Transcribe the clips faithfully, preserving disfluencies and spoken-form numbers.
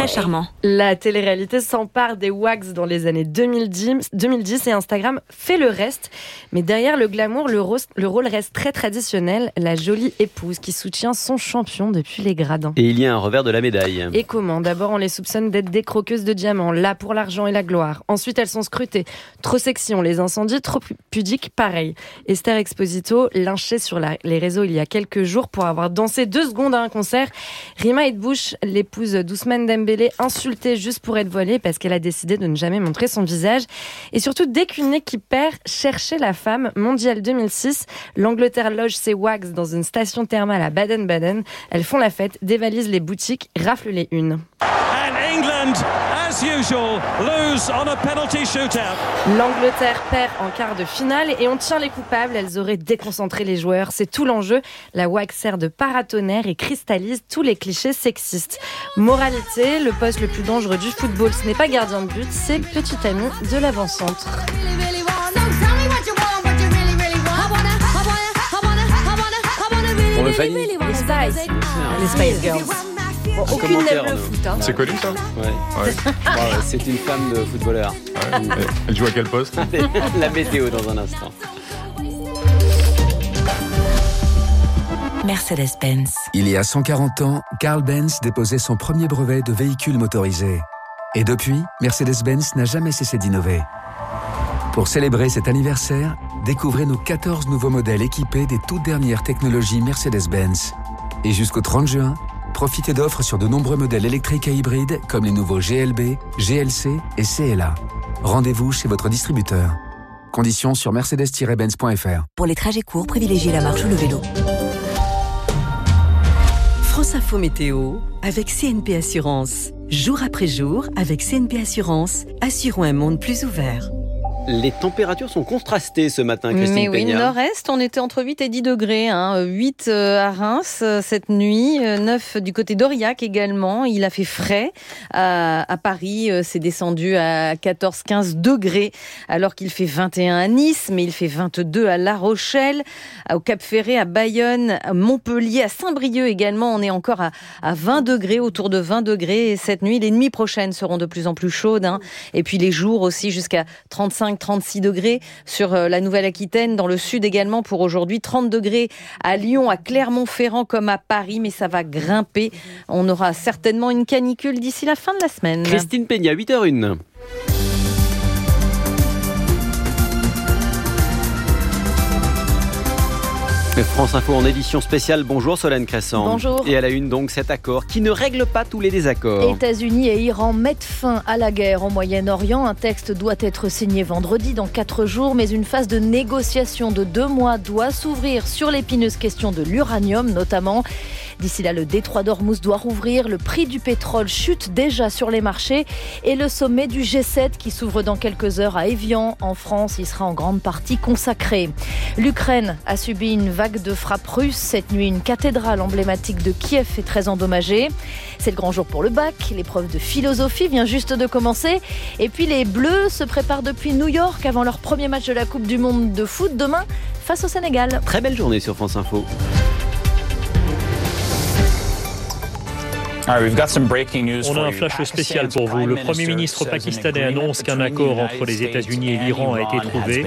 très charmant. La télé-réalité s'empare des wags dans les années deux mille dix, deux mille dix et Instagram fait le reste. Mais derrière le glamour, le, rose, le rôle reste très traditionnel. La jolie épouse qui soutient son champion depuis les gradins. Et il y a un revers de la médaille. Et comment ? D'abord, on les soupçonne d'être des croqueuses de diamants, là pour l'argent et la gloire. Ensuite, elles sont scrutées. Trop sexy, on les incendie. Trop pudiques, pareil. Esther Exposito, lynchée sur la, les réseaux il y a quelques jours pour avoir dansé deux secondes à un concert. Rima Edbouch, l'épouse d'Ousmane Dembélé, insultée juste pour être voilée parce qu'elle a décidé de ne jamais montrer son visage. Et surtout, dès qu'une équipe perd, cherchez la femme. Mondial deux mille six, l'Angleterre loge ses wags dans une station thermale à Baden-Baden. Elles font la fête, dévalisent les boutiques, raflent les unes. And England, as usual, lose on a penalty shootout. L'Angleterre perd en quart de finale et on tient les coupables. Elles auraient déconcentré les joueurs. C'est tout l'enjeu. La wag sert de paratonnerre et cristallise tous les clichés sexistes. Moralité, le poste le plus dangereux du football, ce n'est pas gardien de but, c'est petit ami de l'avant-centre. Pour le Fanny. Les Spice, les Spice Girls. Bon, aucune n'aime le foot. Hein. C'est connu ça ? Ouais. Ouais. Ouais, c'est une femme de footballeur. Ouais. Elle joue à quel poste ? La météo dans un instant. Mercedes-Benz. Il y a cent quarante ans, Carl Benz déposait son premier brevet de véhicule motorisé. Et depuis, Mercedes-Benz n'a jamais cessé d'innover. Pour célébrer cet anniversaire, découvrez nos quatorze nouveaux modèles équipés des toutes dernières technologies Mercedes-Benz. Et jusqu'au trente juin, profitez d'offres sur de nombreux modèles électriques et hybrides comme les nouveaux G L B, G L C et C L A. Rendez-vous chez votre distributeur. Conditions sur mercedes tiret benz point f r. Pour les trajets courts, privilégiez la marche ou le vélo. France Info Météo avec C N P Assurance. Jour après jour, avec C N P Assurance, assurons un monde plus ouvert. Les températures sont contrastées ce matin, Christine Mais oui, Peña. nord-est, on était entre huit et dix degrés. Hein. huit à Reims cette nuit, neuf du côté d'Aurillac également. Il a fait frais. À, à Paris, c'est descendu à quatorze à quinze degrés, alors qu'il fait vingt et un à Nice, mais il fait vingt-deux à La Rochelle, au Cap-Ferré, à Bayonne, à Montpellier, à Saint-Brieuc également. On est encore à, à vingt degrés, autour de vingt degrés. Et cette nuit, les nuits prochaines seront de plus en plus chaudes. Hein. Et puis les jours aussi jusqu'à trente-cinq à trente-six degrés sur la Nouvelle-Aquitaine, dans le sud également pour aujourd'hui, trente degrés à Lyon, à Clermont-Ferrand comme à Paris, mais ça va grimper. On aura certainement une canicule d'ici la fin de la semaine. Christine Peña, huit heures zéro un. France Info en édition spéciale. Bonjour Solène Crescent. Bonjour. Et à la une donc cet accord qui ne règle pas tous les désaccords. États-Unis et Iran mettent fin à la guerre au Moyen-Orient. Un texte doit être signé vendredi dans quatre jours, mais une phase de négociation de deux mois doit s'ouvrir sur l'épineuse question de l'uranium notamment. D'ici là, le détroit d'Ormuz doit rouvrir, le prix du pétrole chute déjà sur les marchés et le sommet du G sept qui s'ouvre dans quelques heures à Évian, en France, il sera en grande partie consacré. L'Ukraine a subi une vague de frappes russes. Cette nuit, une cathédrale emblématique de Kiev est très endommagée. C'est le grand jour pour le bac, l'épreuve de philosophie vient juste de commencer. Et puis les Bleus se préparent depuis New York avant leur premier match de la Coupe du Monde de foot demain face au Sénégal. Très belle journée sur France Info. On a un flash spécial pour vous. Le Premier ministre pakistanais annonce qu'un accord entre les États-Unis et l'Iran a été trouvé.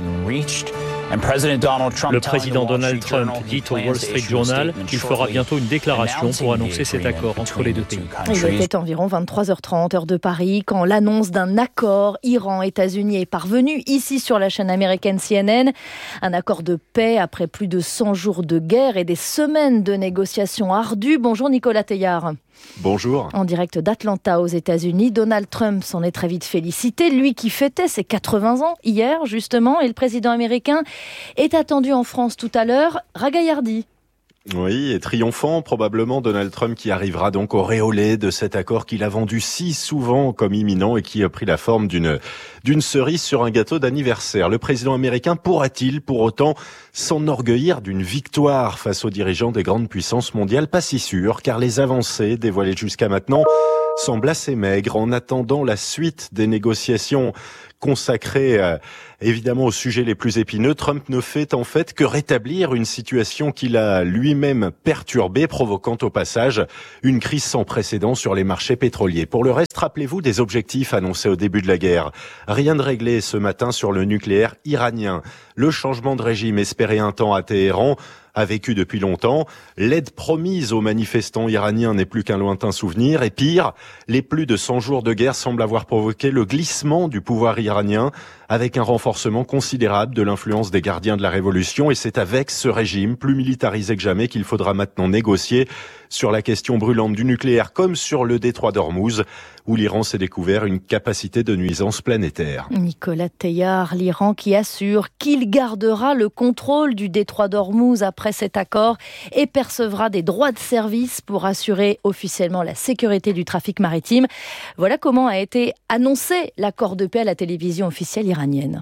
Le président Donald Trump dit au Wall Street Journal qu'il fera bientôt une déclaration pour annoncer cet accord entre les deux pays. Il était environ vingt-trois heures trente, heure de Paris, quand l'annonce d'un accord Iran-États-Unis est parvenue ici sur la chaîne américaine C N N. Un accord de paix après plus de cent jours de guerre et des semaines de négociations ardues. Bonjour Nicolas Teillard. Bonjour. En direct d'Atlanta aux États-Unis, Donald Trump s'en est très vite félicité, lui qui fêtait ses quatre-vingts ans hier justement, et le président américain est attendu en France tout à l'heure. Ragaillardi. Oui, et triomphant probablement, Donald Trump qui arrivera donc auréolé de cet accord qu'il a vendu si souvent comme imminent et qui a pris la forme d'une d'une cerise sur un gâteau d'anniversaire. Le président américain pourra-t-il pour autant s'enorgueillir d'une victoire face aux dirigeants des grandes puissances mondiales? Pas si sûr, car les avancées dévoilées jusqu'à maintenant semblent assez maigres. En attendant la suite des négociations consacrées euh, évidemment aux sujets les plus épineux, Trump ne fait en fait que rétablir une situation qu'il a lui-même perturbée, provoquant au passage une crise sans précédent sur les marchés pétroliers. Pour le reste, rappelez-vous des objectifs annoncés au début de la guerre. Rien de réglé ce matin sur le nucléaire iranien. Le changement de régime espéré un temps à Téhéran a vécu depuis longtemps. L'aide promise aux manifestants iraniens n'est plus qu'un lointain souvenir. Et pire, les plus de cent jours de guerre semblent avoir provoqué le glissement du pouvoir iranien avec un renforcement considérable de l'influence des gardiens de la révolution. Et c'est avec ce régime plus militarisé que jamais qu'il faudra maintenant négocier sur la question brûlante du nucléaire comme sur le détroit d'Ormuz, où l'Iran s'est découvert une capacité de nuisance planétaire. Nicolas Teilhard, l'Iran qui assure qu'il gardera le contrôle du détroit d'Ormuz après cet accord et percevra des droits de service pour assurer officiellement la sécurité du trafic maritime. Voilà comment a été annoncé l'accord de paix à la télévision officielle iranienne.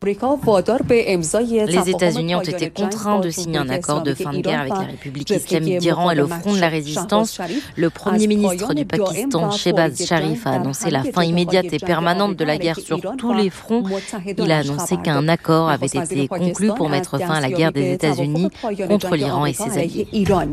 Les États-Unis ont été contraints de signer un accord de fin de guerre avec la République islamique d'Iran et le Front de la Résistance. Le Premier ministre du Pakistan, Shehbaz Sharif, a annoncé la fin immédiate et permanente de la guerre sur tous les fronts. Il a annoncé qu'un accord avait été conclu pour mettre fin à la guerre des États-Unis contre l'Iran et ses alliés.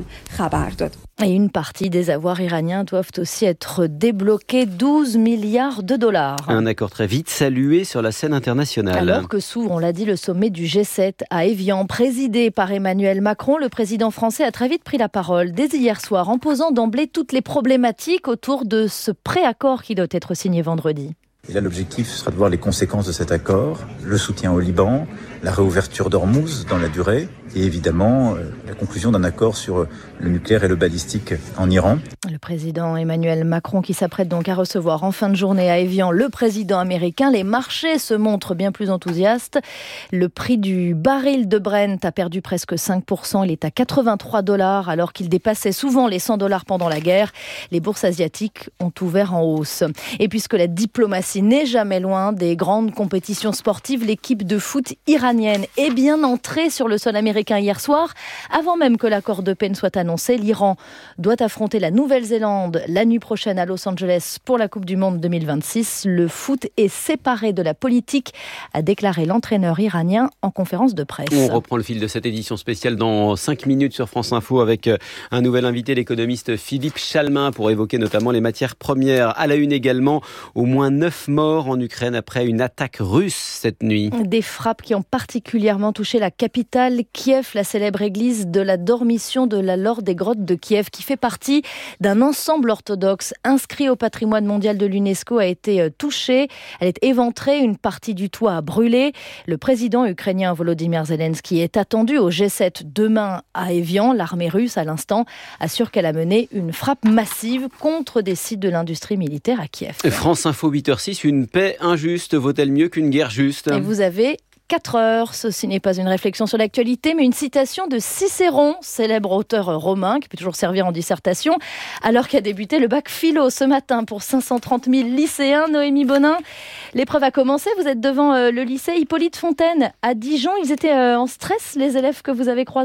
Et une partie des avoirs iraniens doivent aussi être débloqués, douze milliards de dollars. Un accord très vite salué sur la scène internationale. Alors que s'ouvre, on l'a dit, le sommet du G sept à Évian, présidé par Emmanuel Macron, le président français a très vite pris la parole dès hier soir en posant d'emblée toutes les problématiques autour de ce pré-accord qui doit être signé vendredi. Et là, l'objectif sera de voir les conséquences de cet accord, le soutien au Liban, la réouverture d'Ormuz dans la durée et évidemment euh, la conclusion d'un accord sur le nucléaire et le balistique en Iran. Le président Emmanuel Macron qui s'apprête donc à recevoir en fin de journée à Évian le président américain. Les marchés se montrent bien plus enthousiastes. Le prix du baril de Brent a perdu presque cinq pour cent. Il est à quatre-vingt-trois dollars alors qu'il dépassait souvent les cent dollars pendant la guerre. Les bourses asiatiques ont ouvert en hausse. Et puisque la diplomatie n'est jamais loin des grandes compétitions sportives, l'équipe de foot iranienne est bien entrée sur le sol américain hier soir. Avant même que l'accord de paix ne soit annoncé, l'Iran doit affronter la Nouvelle-Zélande la nuit prochaine à Los Angeles pour la Coupe du Monde deux mille vingt-six. Le foot est séparé de la politique, a déclaré l'entraîneur iranien en conférence de presse. On reprend le fil de cette édition spéciale dans cinq minutes sur France Info avec un nouvel invité, l'économiste Philippe Chalmin, pour évoquer notamment les matières premières. À la une également, au moins neuf morts en Ukraine après une attaque russe cette nuit. Des frappes qui ont particulièrement touché la capitale, Kiev, la célèbre église de la Dormition de la Laure des Grottes de Kiev, qui fait partie d'un ensemble orthodoxe inscrit au patrimoine mondial de l'UNESCO, a été touchée. Elle est éventrée, une partie du toit a brûlé. Le président ukrainien Volodymyr Zelensky est attendu au G sept demain à Évian. L'armée russe, à l'instant, assure qu'elle a mené une frappe massive contre des sites de l'industrie militaire à Kiev. France Info huit heures six, une paix injuste vaut-elle mieux qu'une guerre juste ? Et vous avez quatre heures. Ceci n'est pas une réflexion sur l'actualité, mais une citation de Cicéron, célèbre auteur romain, qui peut toujours servir en dissertation, alors qu'a débuté le bac philo ce matin pour cinq cent trente mille lycéens. Noémie Bonin, l'épreuve a commencé. Vous êtes devant le lycée Hippolyte Fontaine à Dijon. Ils étaient en stress, les élèves que vous avez croisés ?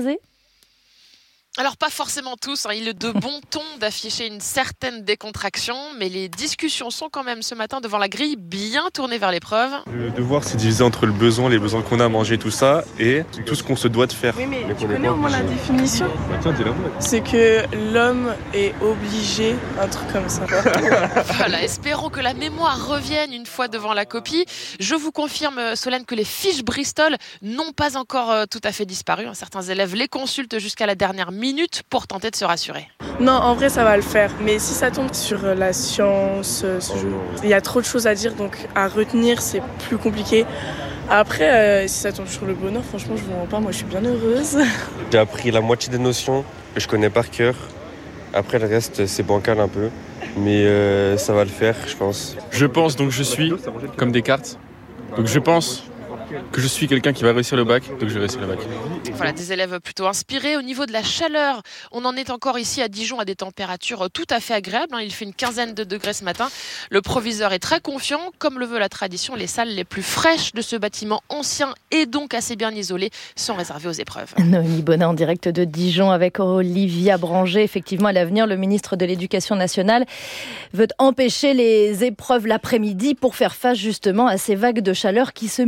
Alors pas forcément tous, hein. Il est de bon ton d'afficher une certaine décontraction, mais les discussions sont quand même ce matin devant la grille bien tournées vers l'épreuve. Le devoir c'est divisé entre le besoin, les besoins qu'on a à manger, tout ça, et tout ce qu'on se doit de faire. Oui mais tu connais au moins la définition ? Bah tiens, dis-la moi. C'est que l'homme est obligé, un truc comme ça. Voilà, espérons que la mémoire revienne une fois devant la copie. Je vous confirme, Solène, que les fiches Bristol n'ont pas encore tout à fait disparu. Certains élèves les consultent jusqu'à la dernière minute. minutes pour tenter de se rassurer. Non, en vrai, ça va le faire. Mais si ça tombe sur la science, il y a trop de choses à dire, donc à retenir, c'est plus compliqué. Après, euh, si ça tombe sur le bonheur, franchement, je vous rends pas. Moi, je suis bien heureuse. J'ai appris la moitié des notions que je connais par cœur. Après, le reste, c'est bancal un peu. Mais euh, ça va le faire, je pense. Je pense, donc je suis, comme Descartes. Donc je pense que je suis quelqu'un qui va réussir le bac, donc je vais réussir le bac. Voilà, des élèves plutôt inspirés. Au niveau de la chaleur, on en est encore ici à Dijon à des températures tout à fait agréables. Il fait une quinzaine de degrés ce matin. Le proviseur est très confiant. Comme le veut la tradition, les salles les plus fraîches de ce bâtiment ancien et donc assez bien isolé sont réservées aux épreuves. Noémie Bonin en direct de Dijon avec Olivia Branger. Effectivement, à l'avenir, le ministre de l'Éducation nationale veut empêcher les épreuves l'après-midi pour faire face justement à ces vagues de chaleur qui se multiplient.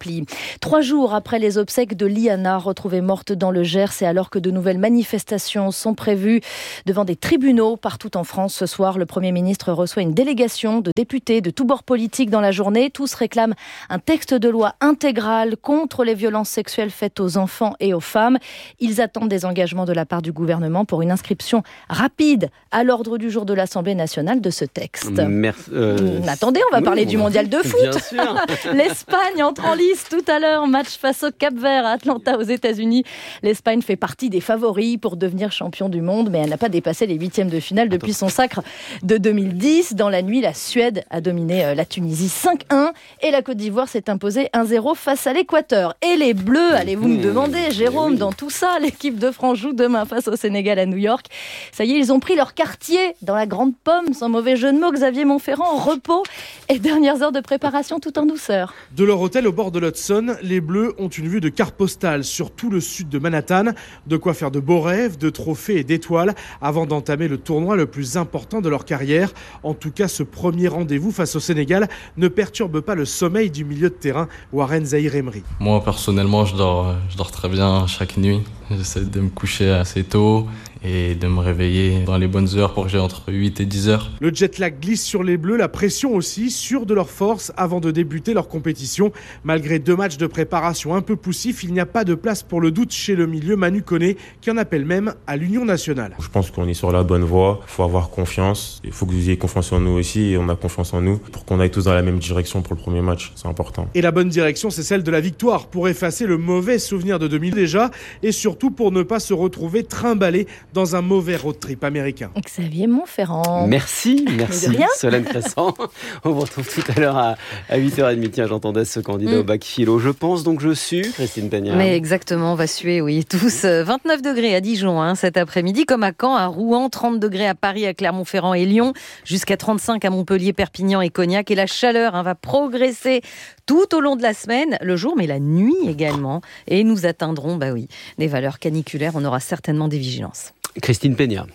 rempli. Trois jours après les obsèques de Liana, retrouvée morte dans le Gers, et alors que de nouvelles manifestations sont prévues devant des tribunaux partout en France ce soir, le Premier ministre reçoit une délégation de députés de tous bords politiques dans la journée. Tous réclament un texte de loi intégral contre les violences sexuelles faites aux enfants et aux femmes. Ils attendent des engagements de la part du gouvernement pour une inscription rapide à l'ordre du jour de l'Assemblée nationale de ce texte. Merci, euh... Attendez, on va oui, parler du mondial de foot. Bien sûr. L'Espagne entre en lice tout à l'heure. Match face au Cap-Vert à Atlanta aux États-Unis. L'Espagne fait partie des favoris pour devenir champion du monde, mais elle n'a pas dépassé les huitièmes de finale depuis Attends. son sacre de deux mille dix. Dans la nuit, la Suède a dominé la Tunisie cinq un et la Côte d'Ivoire s'est imposée un zéro face à l'Équateur. Et les Bleus, allez-vous me demander, Jérôme, dans tout ça, l'équipe de France joue demain face au Sénégal à New York. Ça y est, ils ont pris leur quartier dans la Grande Pomme, sans mauvais jeu de mots. Xavier Montferrand, repos et dernières heures de préparation tout en douceur. De leur hôtel au bord de l'Hudson, les Bleus ont une vue de carte postale sur tout le sud de Manhattan. De quoi faire de beaux rêves, de trophées et d'étoiles avant d'entamer le tournoi le plus important de leur carrière. En tout cas, ce premier rendez-vous face au Sénégal ne perturbe pas le sommeil du milieu de terrain, Warren Zaïre-Emery. Moi, personnellement, je dors, je dors très bien chaque nuit. J'essaie de me coucher assez tôt et de me réveiller dans les bonnes heures pour que j'ai entre huit et dix heures. Le jet lag glisse sur les Bleus, la pression aussi, sûre de leur force avant de débuter leur compétition. Malgré deux matchs de préparation un peu poussifs, il n'y a pas de place pour le doute chez le milieu Manu Koné, qui en appelle même à l'union nationale. Je pense qu'on est sur la bonne voie, il faut avoir confiance, il faut que vous ayez confiance en nous aussi, et on a confiance en nous pour qu'on aille tous dans la même direction pour le premier match, c'est important. Et la bonne direction, c'est celle de la victoire, pour effacer le mauvais souvenir de deux mille déjà, et surtout pour ne pas se retrouver trimballé dans un mauvais road trip américain. Xavier Montferrand. Merci, merci Solène Crescent. On vous retrouve tout à l'heure à, à huit heures trente. Tiens, j'entendais ce candidat mmh. au bac philo. Je pense donc je sue, Christine Tagnard. Mais exactement, on va suer, oui, tous. vingt-neuf degrés à Dijon hein, cet après-midi, comme à Caen, à Rouen, trente degrés à Paris, à Clermont-Ferrand et Lyon, jusqu'à trente-cinq à Montpellier, Perpignan et Cognac. Et la chaleur hein, va progresser tout au long de la semaine, le jour, mais la nuit également. Et nous atteindrons, bah oui, des valeurs caniculaires. On aura certainement des vigilances. Christine Peña.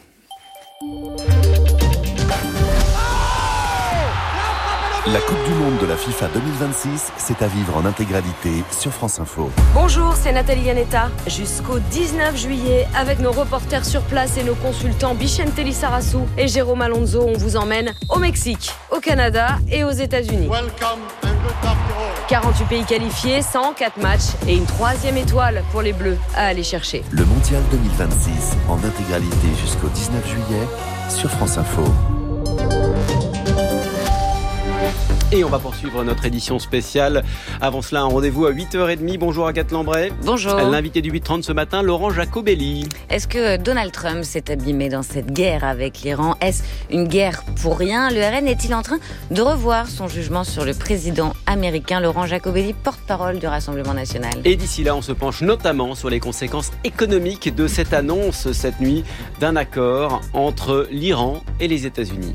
La Coupe du Monde de la FIFA deux mille vingt-six, c'est à vivre en intégralité sur France Info. Bonjour, c'est Nathalie Yanetta. Jusqu'au dix-neuf juillet, avec nos reporters sur place et nos consultants Bichente Lissarassou et Jérôme Alonso, on vous emmène au Mexique, au Canada et aux États-Unis. quarante-huit pays qualifiés, cent quatre matchs et une troisième étoile pour les Bleus à aller chercher. Le Mondial deux mille vingt-six en intégralité jusqu'au dix-neuf juillet sur France Info. Et on va poursuivre notre édition spéciale. Avant cela, un rendez-vous à huit heures trente. Bonjour Agathe Lambray. Bonjour. L'invité du huit trente ce matin, Laurent Jacobelli. Est-ce que Donald Trump s'est abîmé dans cette guerre avec l'Iran ? Est-ce une guerre pour rien ? Le R N est-il en train de revoir son jugement sur le président américain ? Laurent Jacobelli, porte-parole du Rassemblement national. Et d'ici là, on se penche notamment sur les conséquences économiques de cette annonce cette nuit d'un accord entre l'Iran et les États-Unis.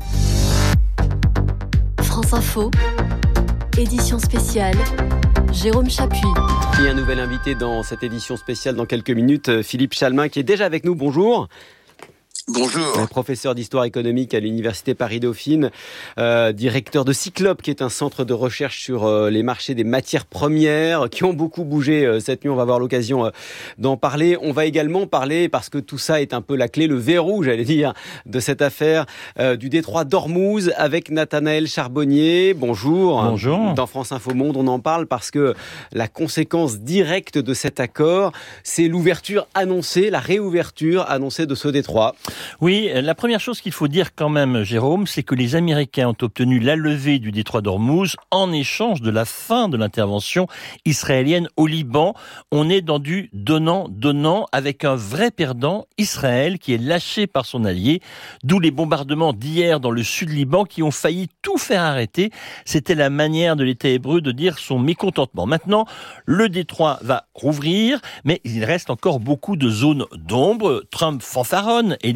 France Info, édition spéciale, Jérôme Chapuis. Et un nouvel invité dans cette édition spéciale dans quelques minutes, Philippe Chalmin, qui est déjà avec nous. Bonjour. Bonjour. Professeur d'histoire économique à l'Université Paris-Dauphine, euh, directeur de Cyclope, qui est un centre de recherche sur euh, les marchés des matières premières, qui ont beaucoup bougé euh, cette nuit. On va avoir l'occasion euh, d'en parler. On va également parler, parce que tout ça est un peu la clé, le verrou, j'allais dire, de cette affaire euh, du détroit d'Ormuz avec Nathanaël Charbonnier. Bonjour. Bonjour. Dans France Info Monde, on en parle parce que la conséquence directe de cet accord, c'est l'ouverture annoncée, la réouverture annoncée de ce détroit. Oui, la première chose qu'il faut dire quand même, Jérôme, c'est que les Américains ont obtenu la levée du détroit d'Ormuz en échange de la fin de l'intervention israélienne au Liban. On est dans du donnant-donnant avec un vrai perdant, Israël, qui est lâché par son allié, d'où les bombardements d'hier dans le sud Liban qui ont failli tout faire arrêter. C'était la manière de l'État hébreu de dire son mécontentement. Maintenant, le détroit va rouvrir, mais il reste encore beaucoup de zones d'ombre. Trump fanfaronne et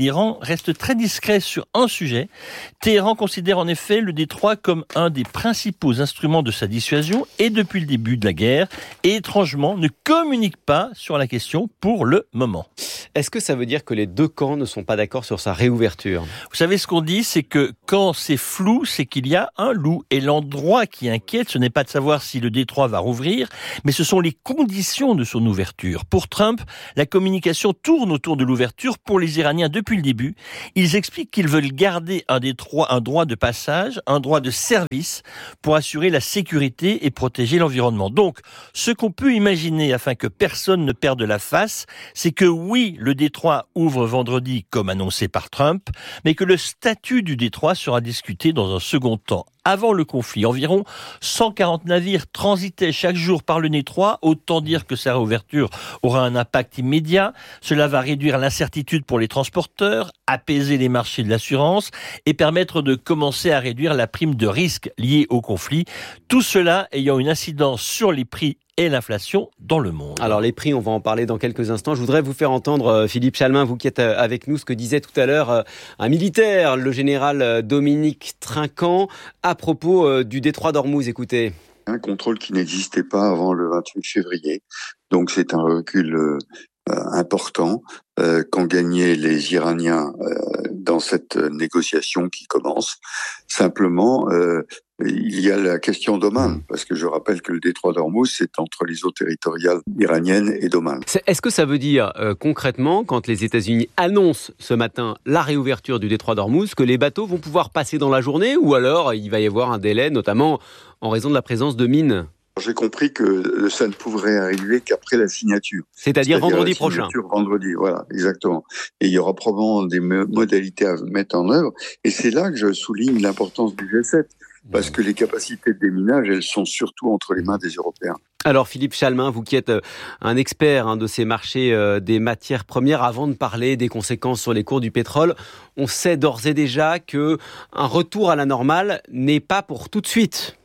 l'Iran restent très discrets sur un sujet. Téhéran considère en effet le détroit comme un des principaux instruments de sa dissuasion et depuis le début de la guerre, et étrangement ne communique pas sur la question pour le moment. Est-ce que ça veut dire que les deux camps ne sont pas d'accord sur sa réouverture ? Vous savez, ce qu'on dit, c'est que quand c'est flou, c'est qu'il y a un loup. Et l'endroit qui inquiète, ce n'est pas de savoir si le détroit va rouvrir, mais ce sont les conditions de son ouverture. Pour Trump, la communication tourne autour de l'ouverture pour les Iraniens depuis le début. Ils expliquent qu'ils veulent garder un détroit, un droit de passage, un droit de service pour assurer la sécurité et protéger l'environnement. Donc, ce qu'on peut imaginer afin que personne ne perde la face, c'est que oui, le détroit ouvre vendredi comme annoncé par Trump, mais que le statut du détroit sera discuté dans un second temps. Avant le conflit, environ cent quarante navires transitaient chaque jour par le détroit, autant dire que sa réouverture aura un impact immédiat. Cela va réduire l'incertitude pour les transporteurs, apaiser les marchés de l'assurance et permettre de commencer à réduire la prime de risque liée au conflit. Tout cela ayant une incidence sur les prix et l'inflation dans le monde. Alors les prix, on va en parler dans quelques instants. Je voudrais vous faire entendre, euh, Philippe Chalmin, vous qui êtes euh, avec nous, ce que disait tout à l'heure euh, un militaire, le général euh, Dominique Trinquant, à propos euh, du détroit d'Ormuz. Écoutez. Un contrôle qui n'existait pas avant le vingt-huit février. Donc c'est un recul euh, important euh, qu'ont gagné les Iraniens euh, dans cette négociation qui commence. Simplement, euh, il y a la question d'Oman, parce que je rappelle que le détroit d'Ormuz, c'est entre les eaux territoriales iraniennes et d'Oman. Est-ce que ça veut dire euh, concrètement, quand les États-Unis annoncent ce matin la réouverture du détroit d'Ormuz, que les bateaux vont pouvoir passer dans la journée, ou alors il va y avoir un délai, notamment en raison de la présence de mines ? J'ai compris que ça ne pourrait arriver qu'après la signature. C'est-à-dire, C'est-à-dire vendredi prochain. Vendredi, voilà, exactement. Et il y aura probablement des modalités à mettre en œuvre. Et c'est là que je souligne l'importance du G sept. Parce que les capacités de déminage, elles sont surtout entre les mains des Européens. Alors Philippe Chalmin, vous qui êtes un expert hein, de ces marchés euh, des matières premières, avant de parler des conséquences sur les cours du pétrole, on sait d'ores et déjà que un retour à la normale n'est pas pour tout de suite.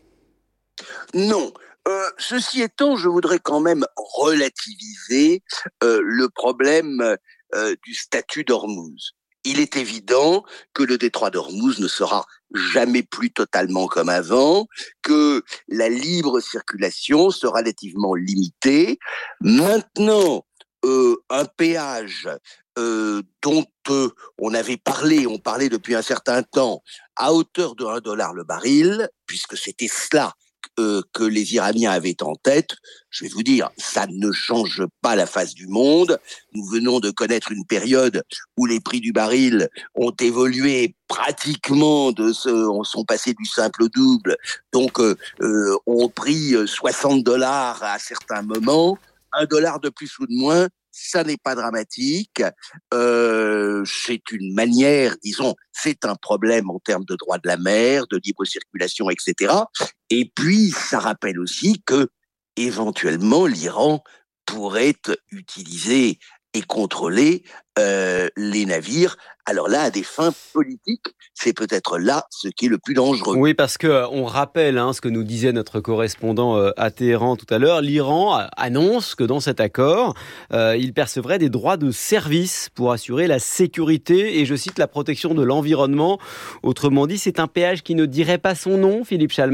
Non. Euh, ceci étant, je voudrais quand même relativiser euh, le problème euh, du statut d'Ormuz. Il est évident que le détroit d'Ormuz ne sera jamais plus totalement comme avant, que la libre circulation sera relativement limitée. Maintenant, euh, un péage euh, dont euh, on avait parlé, on parlait depuis un certain temps, à hauteur de un dollar le baril, puisque c'était cela Euh, que les Iraniens avaient en tête, je vais vous dire, ça ne change pas la face du monde. Nous venons de connaître une période où les prix du baril ont évolué pratiquement, de ce, on sont passés du simple au double, donc euh, euh, ont pris soixante dollars à certains moments, un dollar de plus ou de moins, ça n'est pas dramatique. Euh, c'est une manière, disons, c'est un problème en termes de droit de la mer, de libre circulation, et cetera. Et puis, ça rappelle aussi que, éventuellement, l'Iran pourrait utiliser et contrôler euh, les navires. Alors là, à des fins politiques, c'est peut-être là ce qui est le plus dangereux. Oui, parce que on rappelle hein, ce que nous disait notre correspondant euh, à Téhéran tout à l'heure. L'Iran annonce que dans cet accord, euh, il percevrait des droits de service pour assurer la sécurité et, je cite, la protection de l'environnement. Autrement dit, c'est un péage qui ne dirait pas son nom, Philippe Chalmin ?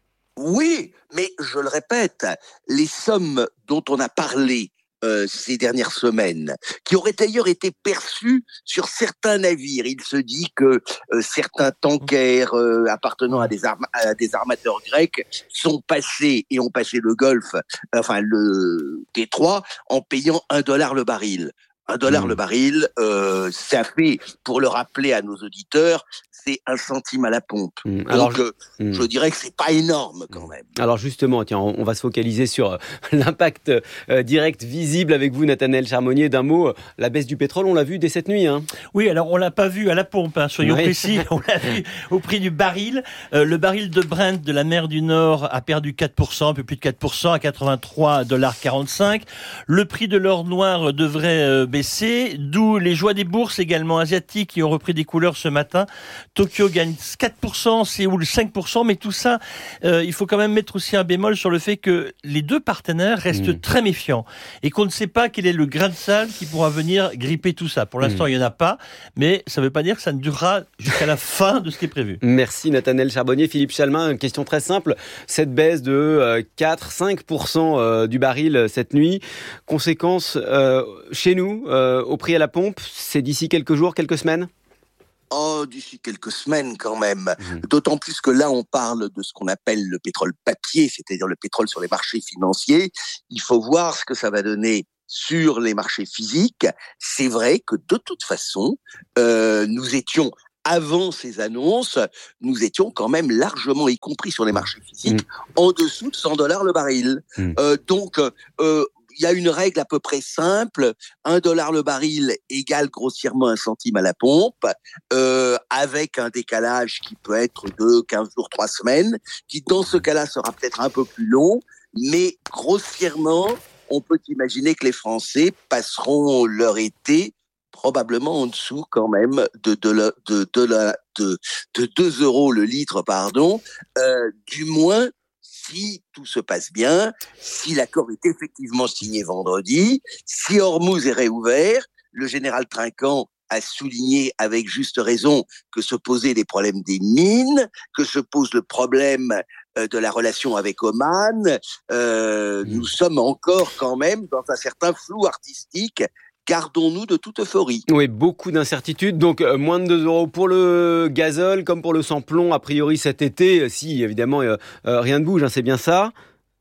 Oui, mais je le répète, les sommes dont on a parlé Euh, ces dernières semaines, qui auraient d'ailleurs été perçus sur certains navires. Il se dit que euh, certains tankers euh, appartenant à des, arma- à des armateurs grecs sont passés et ont passé le Golfe, enfin le détroit, en payant un dollar le baril. Un dollar mmh. le baril, euh, ça fait, pour le rappeler à nos auditeurs, c'est un centime à la pompe. Mmh. Alors, Donc, je, mmh. je dirais que c'est pas énorme quand même. Alors justement, tiens, on, on va se focaliser sur euh, l'impact euh, direct visible avec vous, Nathanaël Charbonnier. D'un mot, euh, la baisse du pétrole, on l'a vu dès cette nuit. Hein. Oui, alors on l'a pas vu à la pompe, hein, soyons oui. précis. On l'a vu au prix du baril. Euh, le baril de Brent de la mer du Nord a perdu quatre pour cent, un peu plus de quatre pour cent, à quatre-vingt-trois dollars quarante-cinq. Le prix de l'or noir devrait euh, baissé, d'où les joies des bourses également asiatiques qui ont repris des couleurs ce matin. Tokyo gagne quatre pour cent, Séoul cinq pour cent, mais tout ça, euh, il faut quand même mettre aussi un bémol sur le fait que les deux partenaires restent mmh. très méfiants et qu'on ne sait pas quel est le grain de sable qui pourra venir gripper tout ça. Pour l'instant, mmh. il n'y en a pas, mais ça ne veut pas dire que ça ne durera jusqu'à la fin de ce qui est prévu. Merci Nathanaël Charbonnier. Philippe Chalmin, une question très simple. Cette baisse de euh, quatre à cinq pour cent euh, du baril euh, cette nuit, conséquence euh, chez nous, euh, au prix à la pompe, c'est d'ici quelques jours, quelques semaines ? Oh, d'ici quelques semaines quand même. Mmh. D'autant plus que là, on parle de ce qu'on appelle le pétrole papier, c'est-à-dire le pétrole sur les marchés financiers. Il faut voir ce que ça va donner sur les marchés physiques. C'est vrai que de toute façon, euh, nous étions, avant ces annonces, nous étions quand même largement, y compris sur les marchés physiques, mmh. en dessous de cent dollars le baril. Mmh. Euh, donc, euh, il y a une règle à peu près simple, un dollar le baril égale grossièrement un centime à la pompe, euh, avec un décalage qui peut être de quinze jours, trois semaines, qui dans ce cas-là sera peut-être un peu plus long, mais grossièrement, on peut imaginer que les Français passeront leur été probablement en dessous quand même de, de, la, de, de, la, de, de deux euros le litre, pardon, euh, du moins si tout se passe bien, si l'accord est effectivement signé vendredi, si Hormuz est réouvert. Le général Trinquant a souligné avec juste raison que se posaient des problèmes des mines, que se pose le problème euh, de la relation avec Oman. Euh, mmh. Nous sommes encore quand même dans un certain flou artistique. Gardons-nous de toute euphorie. Oui, beaucoup d'incertitudes. Donc, euh, moins de deux euros pour le gazole, comme pour le sans-plomb, a priori cet été. Si, évidemment, euh, euh, rien ne bouge, hein, c'est bien ça ?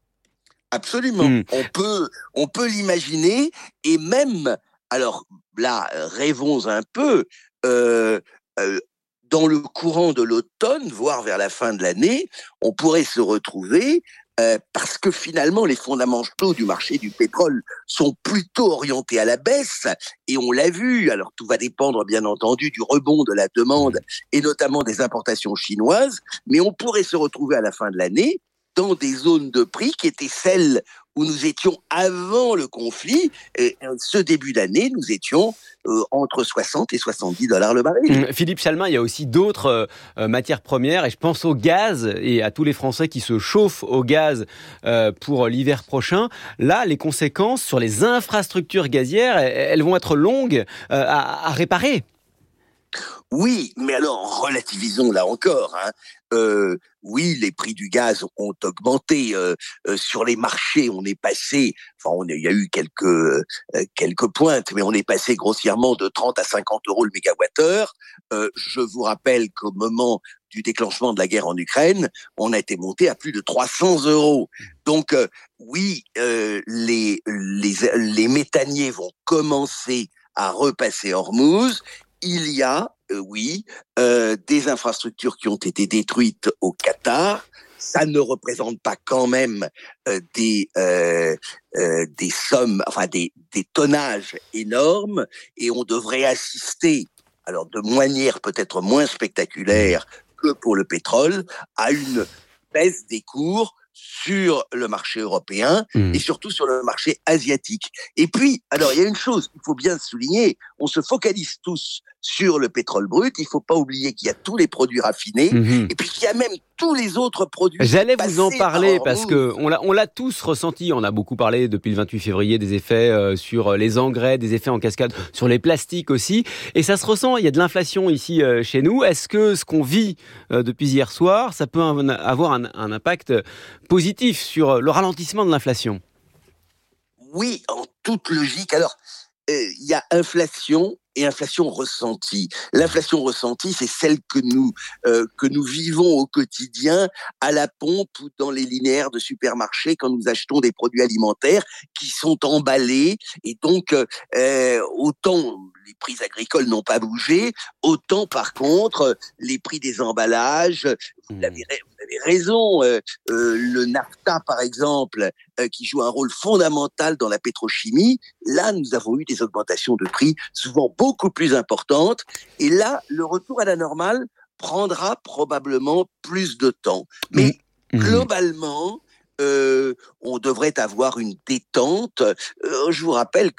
Absolument. Mmh. On peut, on peut l'imaginer. Et même, alors là, rêvons un peu, euh, euh, dans le courant de l'automne, voire vers la fin de l'année, on pourrait se retrouver... Euh, parce que finalement, les fondamentaux du marché du pétrole sont plutôt orientés à la baisse, et on l'a vu, alors tout va dépendre bien entendu du rebond de la demande, et notamment des importations chinoises, mais on pourrait se retrouver à la fin de l'année dans des zones de prix qui étaient celles où nous étions avant le conflit, et ce début d'année, nous étions euh, entre soixante et soixante-dix dollars le baril. Philippe Chalmin, il y a aussi d'autres euh, matières premières, et je pense au gaz, et à tous les Français qui se chauffent au gaz euh, pour l'hiver prochain. Là, les conséquences sur les infrastructures gazières, elles vont être longues euh, à, à réparer. Oui, mais alors relativisons là encore. Hein. Euh, oui, les prix du gaz ont augmenté euh, euh, sur les marchés. On est passé, enfin, on il y a eu quelques euh, quelques pointes, mais on est passé grossièrement de trente à cinquante euros le mégawattheure. Euh, je vous rappelle qu'au moment du déclenchement de la guerre en Ukraine, on a été monté à plus de trois cents euros. Donc euh, oui, euh, les les les méthaniers vont commencer à repasser Hormuz. Il y a, euh, oui, euh, des infrastructures qui ont été détruites au Qatar. Ça ne représente pas quand même euh, des euh, euh, des sommes, enfin des des tonnages énormes, et on devrait assister, alors de manière peut-être moins spectaculaire que pour le pétrole, à une baisse des cours sur le marché européen mmh. et surtout sur le marché asiatique. Et puis, alors il y a une chose qu'il faut bien souligner, on se focalise tous sur le pétrole brut, il ne faut pas oublier qu'il y a tous les produits raffinés, mmh. et puis qu'il y a même tous les autres produits. J'allais vous en parler parce que on l'a, on l'a tous ressenti, on a beaucoup parlé depuis le vingt-huit février des effets euh, sur les engrais, des effets en cascade sur les plastiques aussi, et ça se ressent, il y a de l'inflation ici euh, chez nous. Est-ce que ce qu'on vit euh, depuis hier soir, ça peut un, avoir un, un impact positif sur le ralentissement de l'inflation ? Oui, en toute logique. Alors, il euh, y a inflation et inflation ressentie. L'inflation ressentie, c'est celle que nous euh, que nous vivons au quotidien à la pompe ou dans les linéaires de supermarchés quand nous achetons des produits alimentaires qui sont emballés, et donc euh, autant les prix agricoles n'ont pas bougé, autant par contre les prix des emballages, vous avez, vous avez raison, euh, euh, le NAFTA par exemple, euh, qui joue un rôle fondamental dans la pétrochimie, là nous avons eu des augmentations de prix souvent beaucoup plus importantes, et là le retour à la normale prendra probablement plus de temps. Mais mmh. globalement, Euh, on devrait avoir une détente. Euh, je vous rappelle que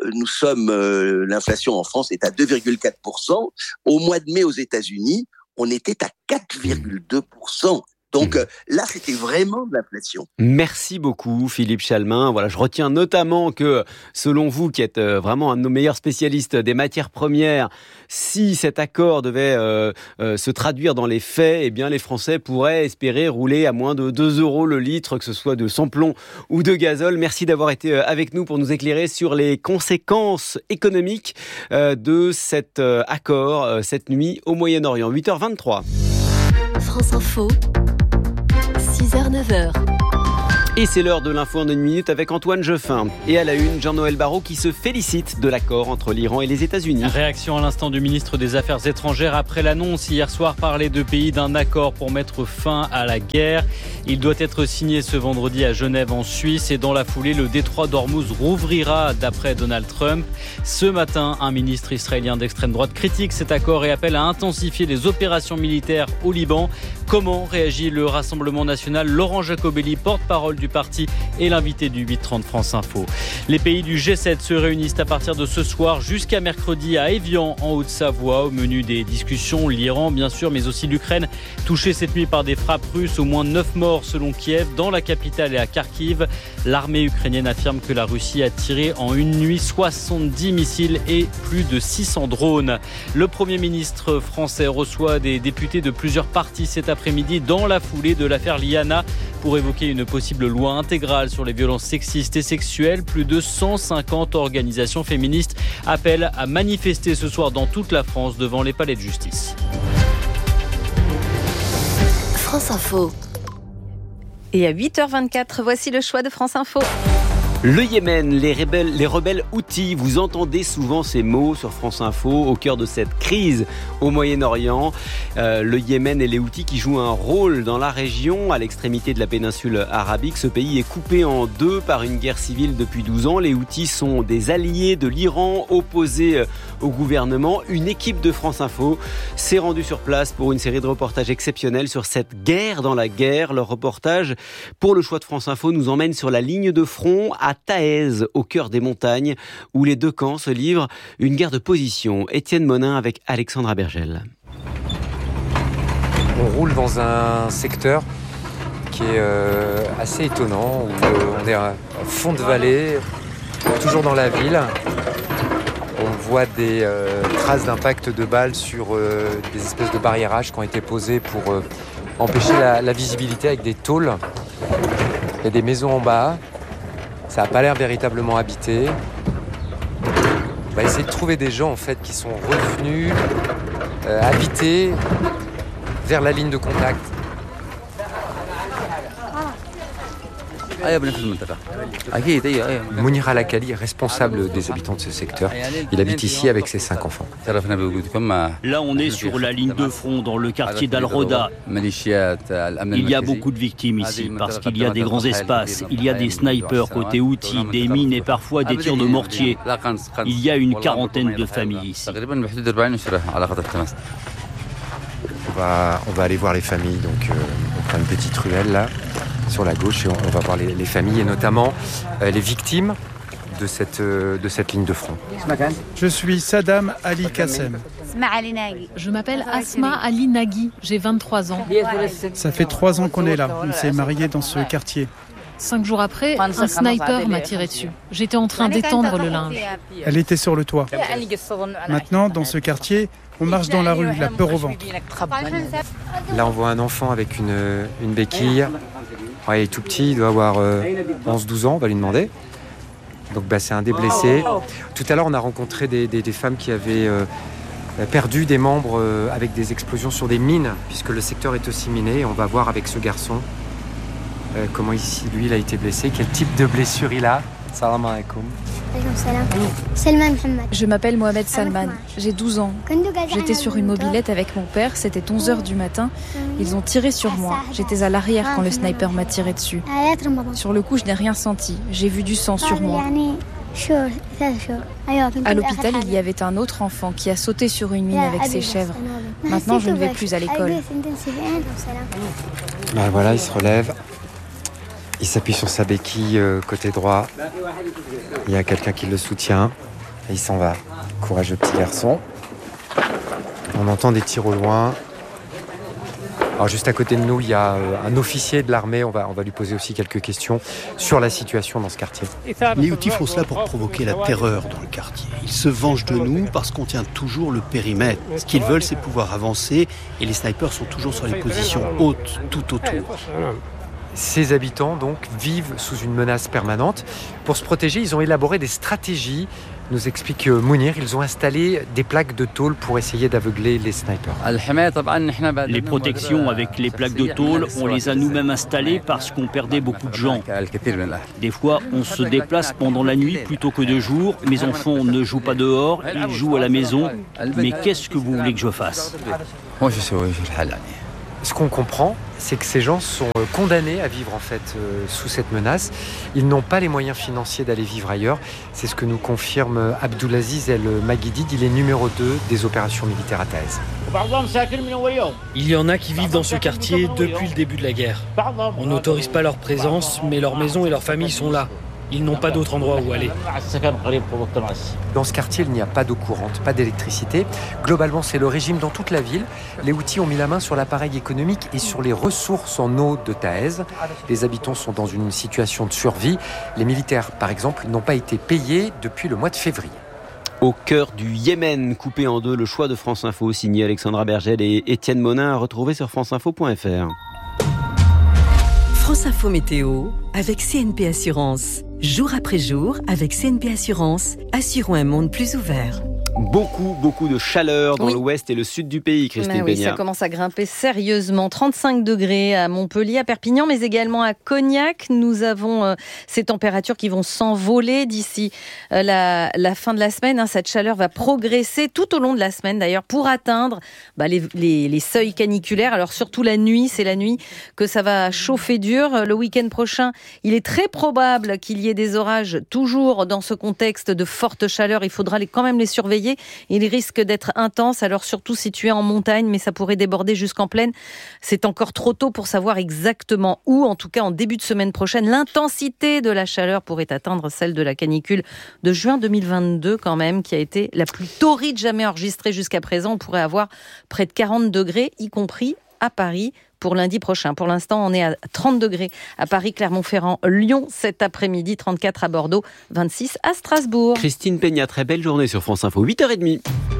nous sommes, euh, l'inflation en France est à deux virgule quatre pour cent. Au mois de mai aux États-Unis, on était à quatre virgule deux pour cent. Donc euh, là, c'était vraiment de l'inflation. Merci beaucoup, Philippe Chalmin. Voilà, je retiens notamment que, selon vous, qui êtes euh, vraiment un de nos meilleurs spécialistes des matières premières, si cet accord devait euh, euh, se traduire dans les faits, eh bien, les Français pourraient espérer rouler à moins de deux euros le litre, que ce soit de samplon ou de gazole. Merci d'avoir été avec nous pour nous éclairer sur les conséquences économiques euh, de cet euh, accord euh, cette nuit au Moyen-Orient. huit heures vingt-trois. France Info. six heures neuf heures. Et c'est l'heure de l'info en une minute avec Antoine Jeffin. Et à la une, Jean-Noël Barrot qui se félicite de l'accord entre l'Iran et les États-Unis. Réaction à l'instant du ministre des Affaires étrangères après l'annonce hier soir par les deux pays d'un accord pour mettre fin à la guerre. Il doit être signé ce vendredi à Genève en Suisse et dans la foulée, le détroit d'Ormuz rouvrira d'après Donald Trump. Ce matin, un ministre israélien d'extrême droite critique cet accord et appelle à intensifier les opérations militaires au Liban. Comment réagit le Rassemblement national ? Laurent Jacobelli, porte-parole du parti et l'invité du huit trente France Info. Les pays du G sept se réunissent à partir de ce soir jusqu'à mercredi à Évian en Haute-Savoie. Au menu des discussions, l'Iran bien sûr, mais aussi l'Ukraine, touchée cette nuit par des frappes russes. Au moins neuf morts selon Kiev, dans la capitale et à Kharkiv. L'armée ukrainienne affirme que la Russie a tiré en une nuit soixante-dix missiles et plus de six cents drones. Le Premier ministre français reçoit des députés de plusieurs partis cet après-midi dans la foulée de l'affaire Liana pour évoquer une possible loi intégrale sur les violences sexistes et sexuelles. Plus de cent cinquante organisations féministes appellent à manifester ce soir dans toute la France devant les palais de justice. France Info. Et à huit heures vingt-quatre, voici le choix de France Info. Le Yémen, les rebelles, les rebelles Houthis, vous entendez souvent ces mots sur France Info au cœur de cette crise au Moyen-Orient. Euh, le Yémen et les Houthis qui jouent un rôle dans la région, à l'extrémité de la péninsule arabique. Ce pays est coupé en deux par une guerre civile depuis douze ans. Les Houthis sont des alliés de l'Iran opposés au gouvernement. Une équipe de France Info s'est rendue sur place pour une série de reportages exceptionnels sur cette guerre dans la guerre. Leur reportage pour le choix de France Info nous emmène sur la ligne de front à Taez, au cœur des montagnes, où les deux camps se livrent une guerre de position. Étienne Monin avec Alexandra Bergel. On roule dans un secteur qui est euh, assez étonnant, où euh, on est à fond de vallée, toujours dans la ville. On voit des euh, traces d'impact de balles sur euh, des espèces de barriérages qui ont été posés pour euh, empêcher la, la visibilité avec des tôles. Il y a des maisons en bas. Ça n'a pas l'air véritablement habité. On va essayer de trouver des gens en fait qui sont revenus euh, habiter vers la ligne de contact. Mounir Al-Akali, responsable des habitants de ce secteur. Il habite ici avec ses cinq enfants. Là, on est sur la ligne de front dans le quartier d'Al-Roda. Il y a beaucoup de victimes ici parce qu'il y a des grands espaces. Il y a des snipers côté Houthis, des mines et parfois des tirs de mortier. Il y a une quarantaine de familles ici. On va, on va aller voir les familles. Donc, euh, on prend une petite ruelle là, sur la gauche, et on, on va voir les, les familles et notamment euh, les victimes de cette, euh, de cette ligne de front. Je suis Saddam Ali Kassem. Je m'appelle Asma Ali Nagui, j'ai vingt-trois ans. Ça fait trois ans qu'on est là, on s'est mariés dans ce quartier. Cinq jours après, un sniper m'a tiré dessus. J'étais en train d'étendre le linge. Elle était sur le toit. Maintenant, dans ce quartier, on marche dans la rue, la peur au ventre. Là, on voit un enfant avec une, une béquille. Ouais, il est tout petit, il doit avoir euh, onze douze ans, on va lui demander. Donc bah, c'est un des blessés. Tout à l'heure, on a rencontré des, des, des femmes qui avaient euh, perdu des membres euh, avec des explosions sur des mines, puisque le secteur est aussi miné. Et on va voir avec ce garçon euh, comment ici, lui, il a été blessé, quel type de blessure il a. Salam alaikum. Je m'appelle Mohamed Salman, j'ai douze ans. J'étais sur une mobilette avec mon père, c'était onze heures du matin. Ils ont tiré sur moi. J'étais à l'arrière quand le sniper m'a tiré dessus. Sur le coup, je n'ai rien senti. J'ai vu du sang sur moi. À l'hôpital, il y avait un autre enfant qui a sauté sur une mine avec ses chèvres. Maintenant, je ne vais plus à l'école. Ben voilà, il se relève. Il s'appuie sur sa béquille euh, côté droit. Il y a quelqu'un qui le soutient. Et il s'en va. Courageux petit garçon. On entend des tirs au loin. Alors juste à côté de nous, il y a un officier de l'armée. On va, on va lui poser aussi quelques questions sur la situation dans ce quartier. Les Houthis font cela pour provoquer la terreur dans le quartier. Ils se vengent de nous parce qu'on tient toujours le périmètre. Ce qu'ils veulent, c'est pouvoir avancer et les snipers sont toujours sur les positions hautes tout autour. Ces habitants donc vivent sous une menace permanente. Pour se protéger, ils ont élaboré des stratégies. Nous explique Mounir, ils ont installé des plaques de tôle pour essayer d'aveugler les snipers. Les protections avec les plaques de tôle, on les a nous-mêmes installées parce qu'on perdait beaucoup de gens. Des fois, on se déplace pendant la nuit plutôt que de jour. Mes enfants ne jouent pas dehors, ils jouent à la maison. Mais qu'est-ce que vous voulez que je fasse ? Ce qu'on comprend, c'est que ces gens sont condamnés à vivre en fait euh, sous cette menace. Ils n'ont pas les moyens financiers d'aller vivre ailleurs. C'est ce que nous confirme Abdulaziz El Maguidid. Il est numéro deux des opérations militaires à Taez. Il y en a qui vivent dans ce quartier depuis le début de la guerre. On n'autorise pas leur présence, mais leurs maisons et leurs familles sont là. Ils n'ont pas d'autre endroit où aller. Dans ce quartier, il n'y a pas d'eau courante, pas d'électricité. Globalement, c'est le régime dans toute la ville. Les Houthis ont mis la main sur l'appareil économique et sur les ressources en eau de Taez. Les habitants sont dans une situation de survie. Les militaires, par exemple, n'ont pas été payés depuis le mois de février. Au cœur du Yémen, coupé en deux, le choix de France Info, signé Alexandra Bergel et Étienne Monin, à retrouver sur franceinfo point f r. France Info Météo avec C N P Assurance. Jour après jour, avec C N P Assurance, assurons un monde plus ouvert. Beaucoup, beaucoup de chaleur dans oui. l'ouest et le sud du pays, Christine oui, Peña. Ça commence à grimper sérieusement. trente-cinq degrés à Montpellier, à Perpignan, mais également à Cognac. Nous avons euh, ces températures qui vont s'envoler d'ici euh, la, la fin de la semaine. Hein. Cette chaleur va progresser tout au long de la semaine, d'ailleurs, pour atteindre bah, les, les, les seuils caniculaires. Alors surtout la nuit, c'est la nuit que ça va chauffer dur. Le week-end prochain, il est très probable qu'il y ait des orages, toujours dans ce contexte de forte chaleur. Il faudra les, quand même les surveiller. Il risque d'être intense, alors surtout situé en montagne, mais ça pourrait déborder jusqu'en plaine. C'est encore trop tôt pour savoir exactement où. En tout cas, en début de semaine prochaine, l'intensité de la chaleur pourrait atteindre celle de la canicule de juin deux mille vingt-deux quand même, qui a été la plus torride jamais enregistrée jusqu'à présent. On pourrait avoir près de quarante degrés, y compris à Paris, pour lundi prochain. Pour l'instant, on est à trente degrés à Paris, Clermont-Ferrand, Lyon cet après-midi, trente-quatre à Bordeaux, vingt-six à Strasbourg. Christine Peña, très belle journée sur France Info, huit heures trente.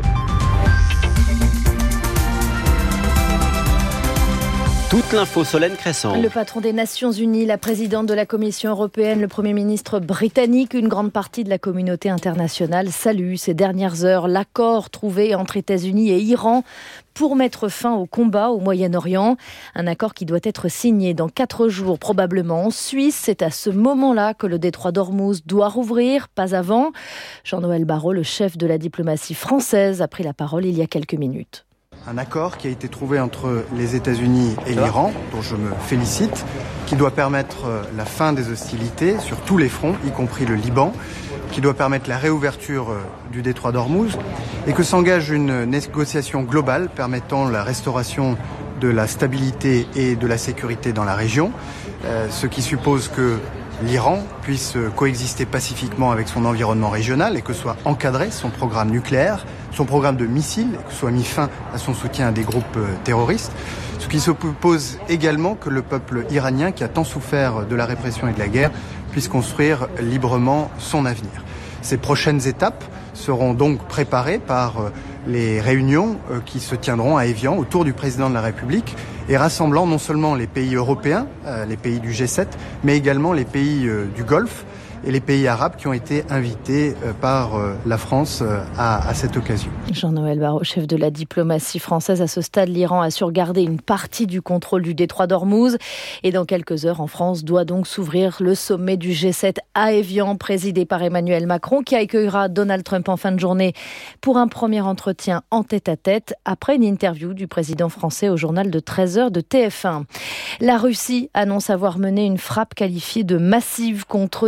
Toute l'info, Solène Crescent. Le patron des Nations Unies, la présidente de la Commission européenne, le Premier ministre britannique, une grande partie de la communauté internationale salue ces dernières heures l'accord trouvé entre États-Unis et Iran pour mettre fin au combat au Moyen-Orient. Un accord qui doit être signé dans quatre jours, probablement en Suisse. C'est à ce moment-là que le détroit d'Ormuz doit rouvrir, pas avant. Jean-Noël Barrot, le chef de la diplomatie française, a pris la parole il y a quelques minutes. Un accord qui a été trouvé entre les États-Unis et l'Iran, dont je me félicite, qui doit permettre la fin des hostilités sur tous les fronts, y compris le Liban, qui doit permettre la réouverture du détroit d'Ormuz, et que s'engage une négociation globale permettant la restauration de la stabilité et de la sécurité dans la région, euh, ce qui suppose que l'Iran puisse coexister pacifiquement avec son environnement régional et que soit encadré son programme nucléaire, son programme de missiles, et que soit mis fin à son soutien à des groupes terroristes. Ce qui suppose également que le peuple iranien, qui a tant souffert de la répression et de la guerre, puisse construire librement son avenir. Ces prochaines étapes seront donc préparées par les réunions qui se tiendront à Évian autour du président de la République et rassemblant non seulement les pays européens, les pays du G sept, mais également les pays du Golfe et les pays arabes qui ont été invités par la France à, à cette occasion. Jean-Noël Barrot, chef de la diplomatie française. À ce stade, l'Iran assure garder une partie du contrôle du détroit d'Ormuz. Et dans quelques heures, en France, doit donc s'ouvrir le sommet du G sept à Évian, présidé par Emmanuel Macron, qui accueillera Donald Trump en fin de journée pour un premier entretien en tête-à-tête, après une interview du président français au journal de treize heures de T F un. La Russie annonce avoir mené une frappe qualifiée de massive contre des sites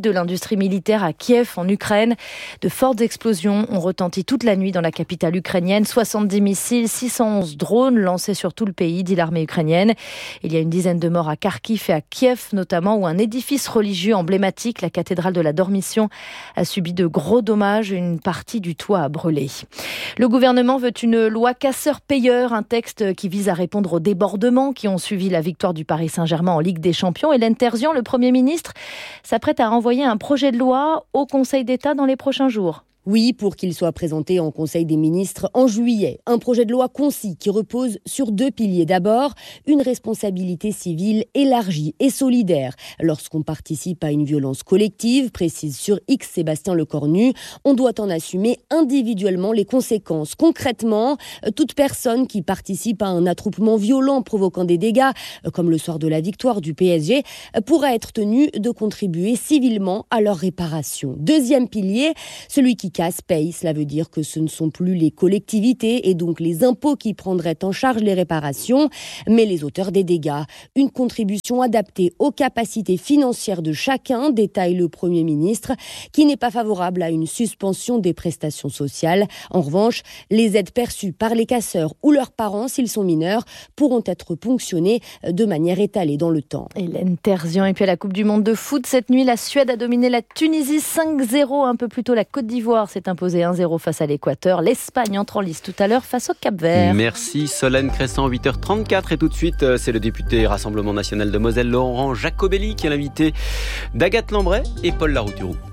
de l'industrie militaire à Kiev, en Ukraine. De fortes explosions ont retenti toute la nuit dans la capitale ukrainienne. soixante-dix missiles, six cent onze drones lancés sur tout le pays, dit l'armée ukrainienne. Il y a une dizaine de morts à Kharkiv et à Kiev, notamment, où un édifice religieux emblématique, la cathédrale de la Dormition, a subi de gros dommages. Une partie du toit a brûlé. Le gouvernement veut une loi casseur-payeur, un texte qui vise à répondre aux débordements qui ont suivi la victoire du Paris Saint-Germain en Ligue des Champions. Hélène Terzian, le Premier ministre, s'apprête à renvoyer un projet de loi au Conseil d'État dans les prochains jours. Oui, pour qu'il soit présenté en Conseil des ministres en juillet. Un projet de loi concis qui repose sur deux piliers. D'abord, une responsabilité civile élargie et solidaire. Lorsqu'on participe à une violence collective, précise sur X Sébastien Lecornu, on doit en assumer individuellement les conséquences. Concrètement, toute personne qui participe à un attroupement violent provoquant des dégâts, comme le soir de la victoire du P S G, pourra être tenue de contribuer civilement à leur réparation. Deuxième pilier, celui qui casse paye. Cela veut dire que ce ne sont plus les collectivités et donc les impôts qui prendraient en charge les réparations, mais les auteurs des dégâts. Une contribution adaptée aux capacités financières de chacun, détaille le Premier ministre, qui n'est pas favorable à une suspension des prestations sociales. En revanche, les aides perçues par les casseurs ou leurs parents, s'ils sont mineurs, pourront être ponctionnées de manière étalée dans le temps. Hélène Terzian. Et puis à la Coupe du Monde de foot, cette nuit, la Suède a dominé la Tunisie cinq zéro. Un peu plus tôt, la Côte d'Ivoire s'est imposée un zéro face à l'Équateur. L'Espagne entre en lice tout à l'heure face au Cap-Vert. Merci Solène Crescent, huit heures trente-quatre. Et tout de suite, c'est le député Rassemblement National de Moselle, Laurent Jacobelli, qui est l'invité d'Agathe Lambray et Paul Larouturou.